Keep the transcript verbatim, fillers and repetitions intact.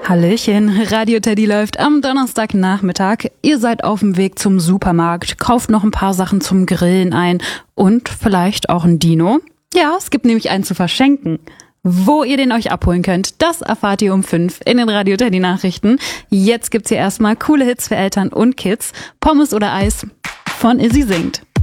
Hallöchen, Radio Teddy läuft am Donnerstagnachmittag. Ihr seid auf dem Weg zum Supermarkt, kauft noch ein paar Sachen zum Grillen ein und vielleicht auch ein Dino. Ja, es gibt nämlich einen zu verschenken. Wo ihr den euch abholen könnt, das erfahrt ihr um fünf in den Radio Teddy Nachrichten. Jetzt gibt's hier erstmal coole Hits für Eltern und Kids. Pommes oder Eis von Izzy singt.